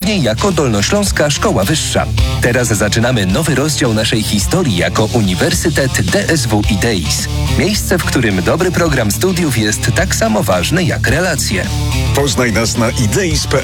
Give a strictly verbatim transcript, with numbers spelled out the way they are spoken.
później jako Dolnośląska Szkoła Wyższa. Teraz zaczynamy nowy rozdział naszej historii jako Uniwersytet D S W i D E I S. Miejsce, w którym dobry program studiów jest tak samo ważny jak relacje. Poznaj nas na ideis kropka p l.